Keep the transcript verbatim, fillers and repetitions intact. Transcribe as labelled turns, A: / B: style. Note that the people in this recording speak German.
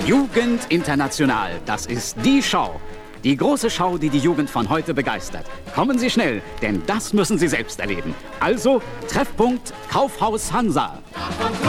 A: Jugend International, das ist die Show. Die große Schau, die die Jugend von heute begeistert. Kommen Sie schnell, denn das müssen Sie selbst erleben. Also, Treffpunkt Kaufhaus Hansa.